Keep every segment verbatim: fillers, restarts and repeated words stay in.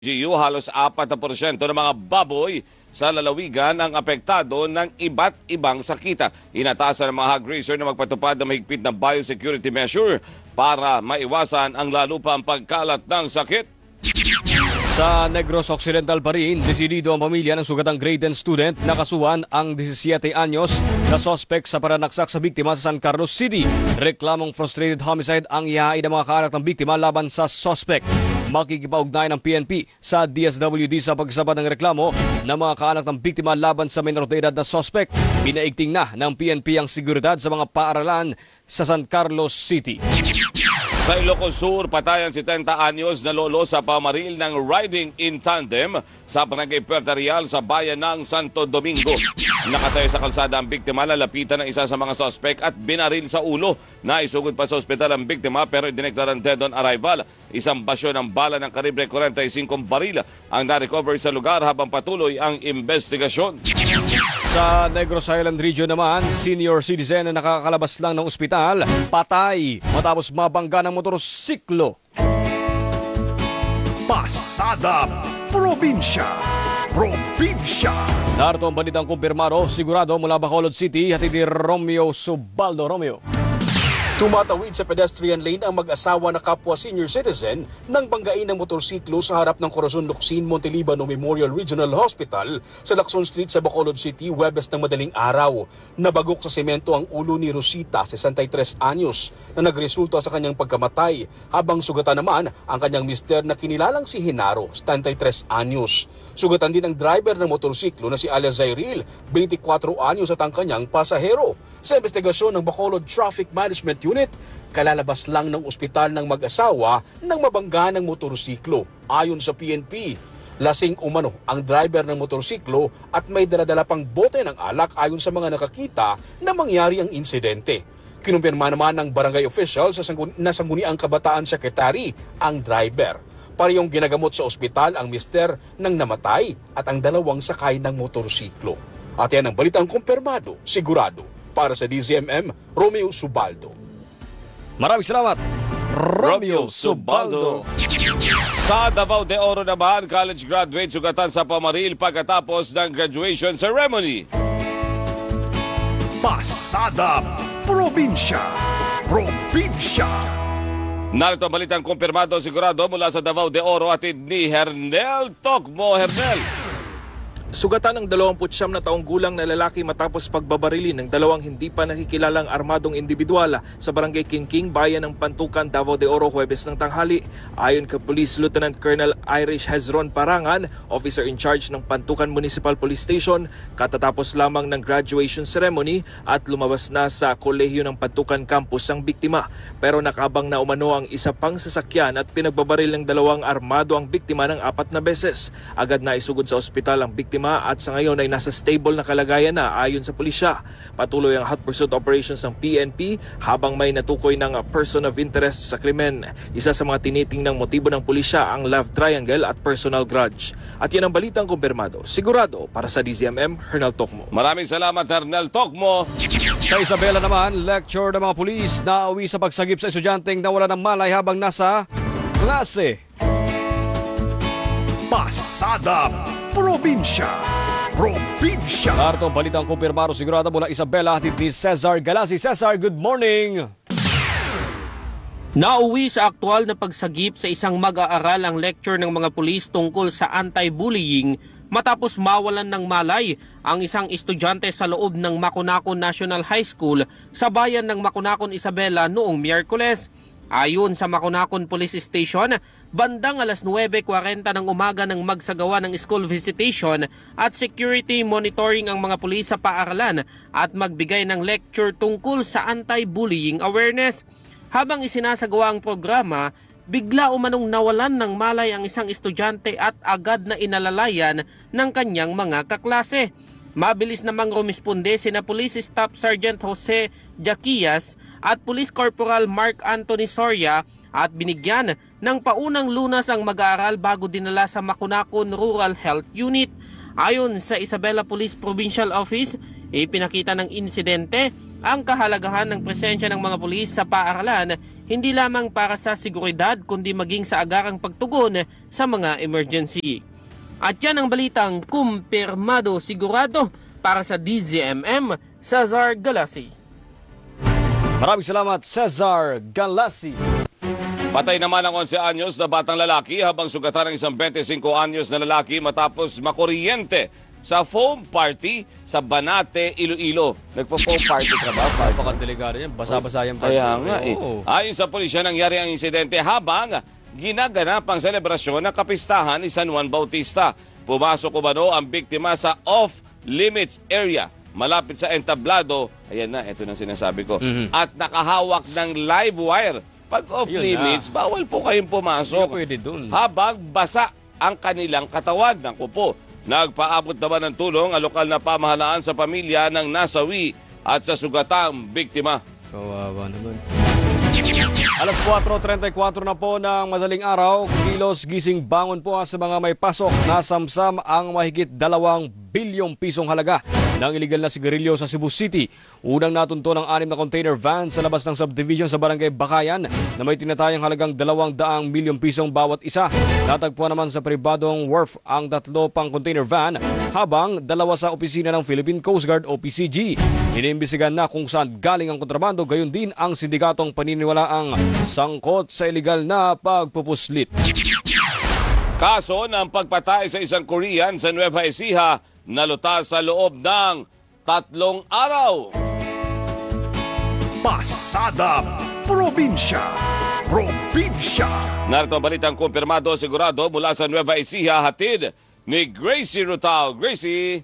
G U, halos apat na porsyento ng mga baboy sa lalawigan ang apektado ng iba't ibang sakita. Inatasan ng mga hog raiser na magpatupad ng mahigpit na biosecurity measure para maiwasan ang lalo pa ang pagkalat ng sakit. Sa Negros Occidental pa rin, desidido ang pamilya ng sugatang grade ten student na kasuhan ang disisiete anyos na sospek sa paranaksak sa biktima sa San Carlos City. Reklamong frustrated homicide ang ihahain ng mga kaanak ng biktima laban sa sospek. Makikipaugnay ng P N P sa D S W D sa pagsabat ng reklamo ng mga kaanak ng biktima laban sa minor de edad na sospek. Pinaigting na ng P N P ang seguridad sa mga paaralan sa San Carlos City. Sa Ilocos Sur, patayan si setenta anyos na lolo sa pamaril ng riding in tandem sa Barangay Puerta Real sa bayan ng Santo Domingo. Nakatayo sa kalsada ang biktima, lalapitan ng isa sa mga suspect at binaril sa ulo. Naisugod pa sa ospital ang biktima pero dineklarang dead on arrival. Isang basyo ng bala ng kalibre forty-five baril ang na-recover sa lugar habang patuloy ang investigasyon. Sa Negros Island Region naman, senior citizen na nakakalabas lang ng ospital, patay matapos mabangga ng motorsiklo. Pasada Probinsya. Probinsya. Narito ang balitang kumpirmado, sigurado mula Bacolod City, hatid ni Romeo Subaldo. Romeo. Tumatawid sa pedestrian lane ang mag-asawa na kapwa senior citizen nang banggain ng motorsiklo sa harap ng Corazon Locsin Montelibano Memorial Regional Hospital sa Lacson Street sa Bacolod City, Huwebes ng madaling araw. Nabagok sa semento ang ulo ni Rosita, sesenta y tres anyos, na nagresulta sa kanyang pagkamatay, habang sugatan naman ang kanyang mister na kinilalang si Henaro, setenta y tres anyos. Sugatan din ang driver ng motorsiklo na si Alia Zairil, twenty-four anyos, at ang kanyang pasahero. Sa investigasyon ng Bacolod Traffic Management Unit, kalalabas lang ng ospital ng mag-asawa nang mabangga ng motorsiklo. Ayon sa P N P, lasing umano ang driver ng motorsiklo at may daladala pang bote ng alak ayon sa mga nakakita na mangyari ang insidente. Kinumpirma naman ng barangay official sa sangguni- na sangguniang kabataan secretary ang driver. Parehong ginagamot sa ospital ang mister ng namatay at ang dalawang sakay ng motorsiklo. At yan ang balitang kumpirmado, sigurado. Para sa D Z M M, Romeo Subaldo. Maraming salamat, Romeo Subaldo. Sa Davao de Oro naman, college graduate sugatan sa pamaril pagkatapos ng graduation ceremony. Pasada Probinsya. Probinsya. Narito ang balitang kumpirmado, sigurado mula sa Davao de Oro, atid ni Hernel Tokmo. Hernel. Sugatan ng dalawampu't siyam na taong gulang na lalaki matapos pagbabarili ng dalawang hindi pa nakikilalang armadong individual sa Barangay Kingking, bayan ng Pantukan, Davao de Oro, Huwebes ng tanghali. Ayon kay Police Lieutenant Colonel Irish Hezron Parangan, officer in charge ng Pantukan Municipal Police Station, katatapos lamang ng graduation ceremony at lumabas na sa kolehiyo ng Pantukan Campus ang biktima. Pero nakabang na umano ang isa pang sasakyan at pinagbabaril ng dalawang armado ang biktima ng apat na beses. Agad na isugod sa ospital ang biktima at sa ngayon ay nasa stable na kalagayan na ayon sa pulisya. Patuloy ang hot pursuit operations ng P N P habang may natukoy ng person of interest sa krimen. Isa sa mga tinitingnang motibo ng pulisya ang love triangle at personal grudge. At yan ang balitang kumpirmado, sigurado. Para sa D Z M M, Hernel Tokmo. Maraming salamat, Hernel Tokmo. Sa Isabela naman, lecture ng mga pulis na uwi sa pagsagip sa estudyanteng nawala ng malay habang nasa klase. Pasada Probinsya. Probinsya. Narito ang balitang kumpirmado, sigurado mula Isabela, hatid ni Cesar Galasi. Cesar, good morning! Nauwi sa aktual na pagsagip sa isang mag-aaral ang lecture ng mga pulis tungkol sa anti-bullying matapos mawalan ng malay ang isang estudyante sa loob ng Makunakon National High School sa bayan ng Makunakon, Isabela noong Miyerkules. Ayon sa Makunakon Police Station, bandang alas nuwebe kwarenta ng umaga nang magsagawa ng school visitation at security monitoring ang mga pulis sa paaralan at magbigay ng lecture tungkol sa anti-bullying awareness. Habang isinasagawa ang programa, bigla umanong nawalan ng malay ang isang estudyante at agad na inalalayan ng kanyang mga kaklase. Mabilis namang rumisponde sina Police Staff Sergeant Jose Jaquias at Police Corporal Mark Anthony Soria at binigyan ng paunang lunas ang mag-aaral bago dinala sa Makunakon Rural Health Unit. Ayon sa Isabela Police Provincial Office, ipinakita ng insidente ang kahalagahan ng presensya ng mga pulis sa paaralan, hindi lamang para sa seguridad kundi maging sa agarang pagtugon sa mga emergency. At yan ang balitang kumpirmado sigurado para sa D Z M M, Cesar Galasi. Maraming salamat, Cesar Galasi. Patay naman ang eleven anyos na batang lalaki habang sugatan ng isang twenty-five anyos na lalaki matapos makuryente sa foam party sa Banate, Iloilo. Nagpo-foam party ka ba? Napakadelikado yan. Basa-basa yan. Kaya nga eh. Oo. Ayon sa pulisya, nangyari ang insidente habang ginaganap ang selebrasyon ng kapistahan ni San Juan Bautista. Pumasok umano ang biktima sa off-limits area malapit sa entablado. Ayan na, ito na sinasabi ko. Mhm. At nakahawak ng live wire. Pag off-limits, bawal po kayong pumasok. Hindi pwede dun. Habang basa ang kanilang katawan ng kupo. Nagpaabot naman ng tulong ang lokal na pamahalaan sa pamilya ng nasawi at sa sugatang biktima. Kawawa naman. Alas four thirty-four na po ng madaling araw, kilos gising bangon po sa mga may pasok. Nasamsam ang mahigit dalawang bilyong pisong halaga ng iligal na sigarilyo sa Cebu City. Unang natunto ng anim na container van sa labas ng subdivision sa Barangay Bakayan na may tinatayang halagang dalawang daang milyong pisong bawat isa. Natagpuan naman sa pribadong wharf ang tatlo pang container van habang dalawa sa opisina ng Philippine Coast Guard o P C G. Iniimbestigan na kung saan galing ang kontrabando, gayon din ang sindikatong paniniwalaang sangkot sa iligal na pagpupuslit. Kaso ng pagpatay sa isang Korean sa Nueva Ecija nalutas sa loob ng tatlong araw. Pasada Probinsya. Probinsya. Narito ang balitang kumpirmado sigurado mula sa Nueva Ecija, hatid ni Gracie Rutao. Gracie.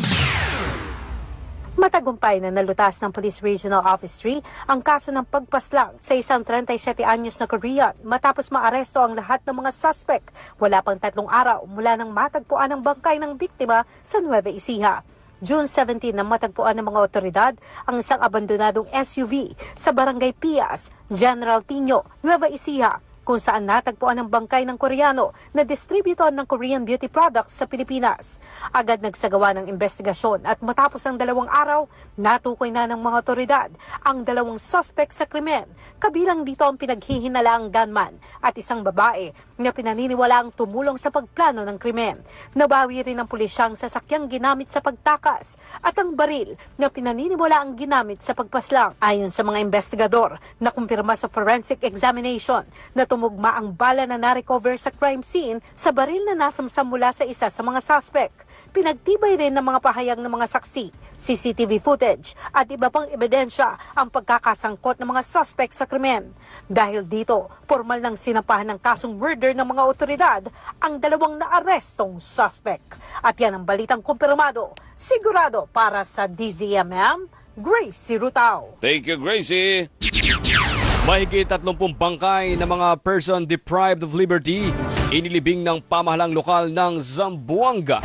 Matagumpay na nalutas ng Police Regional Office three ang kaso ng pagpaslang sa isang thirty-seven anyos na Korean matapos maaresto ang lahat ng mga suspect. Wala pang tatlong araw mula nang matagpuan ang bangkay ng biktima sa Nueva Ecija. June seventeenth na matagpuan ng mga otoridad ang isang abandonadong S U V sa Barangay Pias, General Tino, Nueva Ecija, kung saan natagpuan ang bangkay ng Koreano na distributor ng Korean beauty products sa Pilipinas. Agad nagsagawa ng investigasyon at matapos ang dalawang araw, natukoy na ng mga otoridad ang dalawang suspect sa krimen. Kabilang dito ang pinaghihinalaang gunman at isang babae na pinaniniwalaang tumulong sa pagplano ng krimen. Nabawi rin ng pulisyang sasakyang ginamit sa pagtakas at ang baril na pinaniniwalaang ginamit sa pagpaslang. Ayon sa mga investigador, nakumpirma sa forensic examination na tumugma ang bala na na-recover sa crime scene sa baril na nasamsam mula sa isa sa mga suspect. Pinagtibay rin ng mga pahayag ng mga saksi, C C T V footage at iba pang ebidensya ang pagkakasangkot ng mga suspect sa krimen. Dahil dito, formal nang sinampahan ng kasong murder ng mga otoridad ang dalawang naarestong suspect. At yan ang balitang kumpirmado, sigurado para sa D Z M M, Gracie Rutao. Thank you, Gracie. Mahigit tatlumpung bangkay ng mga person deprived of liberty inilibing ng pamahalang lokal ng Zamboanga.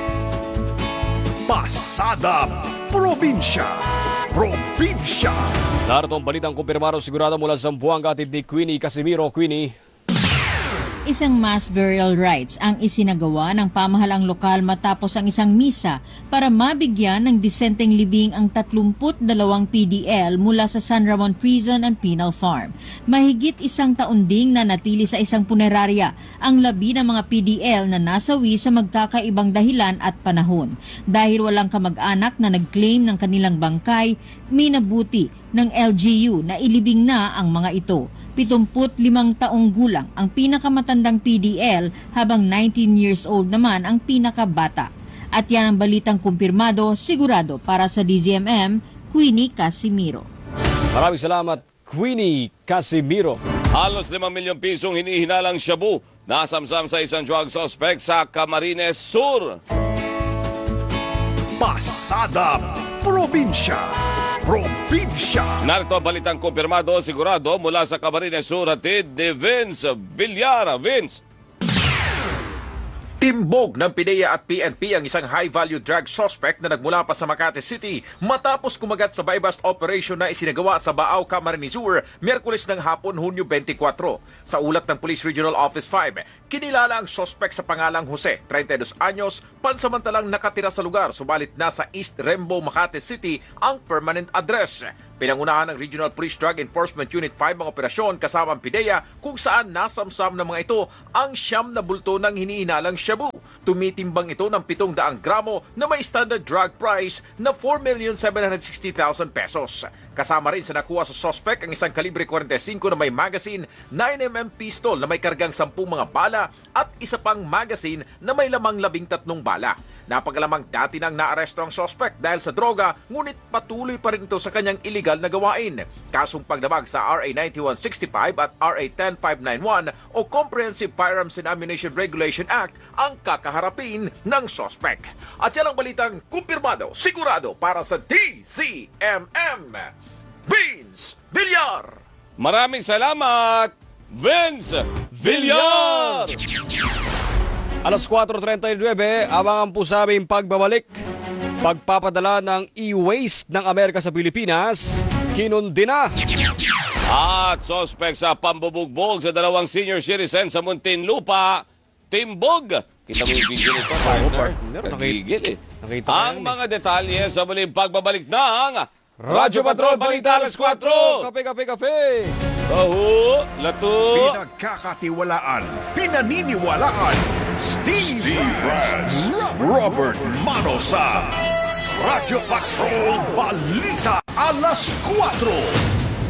Pasada Probinsya. Probinsya. Narito ang balitang kumpirmado sigurado mula sa Zamboanga at ni Queenie Casimiro. Queenie. Isang mass burial rites ang isinagawa ng pamahalang lokal matapos ang isang misa para mabigyan ng disenteng libing ang tatlumput dalawang P D L mula sa San Ramon Prison and Penal Farm. Mahigit isang taon ding nanatili sa isang punerarya ang labi ng mga P D L na nasawi sa magkakaibang dahilan at panahon. Dahil walang kamag-anak na nag-claim ng kanilang bangkay, minabuti ng L G U na ilibing na ang mga ito. Pitumput limang taong gulang ang pinakamatandang P D L habang nineteen years old naman ang pinakabata. At yan ang balitang kumpirmado, sigurado para sa D Z M M, Queenie Casimiro. Maraming salamat, Queenie Casimiro. Halos limang milyong pisong hinihinalang shabu nasamsam sa isang drug suspect sa Camarines Sur. Pasada Probinsya. Probinsya. Narito ang balitang kumpirmado sigurado mula sa Camarines Sur, hatid ni Vince Villara. Vince. Timbog ng P D E A at P N P ang isang high-value drug suspect na nagmula pa sa Makati City matapos kumagat sa buy-bust operation na isinagawa sa Baaw, Camarines Sur, Miyerkules ng hapon, Hunyo twenty-four. Sa ulat ng Police Regional Office five, kinilala ang suspect sa pangalang Jose, thirty-two anyos, pansamantalang nakatira sa lugar subalit nasa East Rembo, Makati City ang permanent address. Pinangunahan ng Regional Police Drug Enforcement Unit five ang operasyon kasama ang PIDEA kung saan nasamsam ng mga ito ang siyam na bulto ng hiniinalang shabu. Tumitimbang ito ng pitong daang gramo na may standard drug price na four million seven hundred sixty thousand pesos. Kasama rin sa nakuha sa suspect ang isang kalibre forty-five na may magazine, nine millimeter pistol na may kargang sampung mga bala at isa pang magazine na may lamang labing tatlong bala. Napagalamang dati nang naaresto ang suspect dahil sa droga, ngunit patuloy pa rin ito sa kanyang illegal na gawain. Kasong pagdamag sa R A ninety-one sixty-five at R A ten five ninety-one o Comprehensive Firearms and Ammunition Regulation Act ang kakaharapin ng suspect. At yan ang balitang kumpirmado, sigurado para sa D C M M. Vince Villar! Maraming salamat, Vince Villar! Alas four thirty-nine, abangan po sa aming pagbabalik. Pagpapadala ng e-waste ng Amerika sa Pilipinas, kinundi na. At sospek sa pambubugbog sa dalawang senior citizen sa Muntinlupa, timbog. Kita mo yung video nito, partner? partner. Nagigil eh. Nakita ko Ang yan, mga detalye sa muling pagbabalik ng Radyo Patrol Balita Alas four. Kape, kape, kape! Tahu, lato. Pinagkakatiwalaan, pinaniniwalaan, Steve, Raz, Robert Manosa. Radyo Patrol Balita Alas four.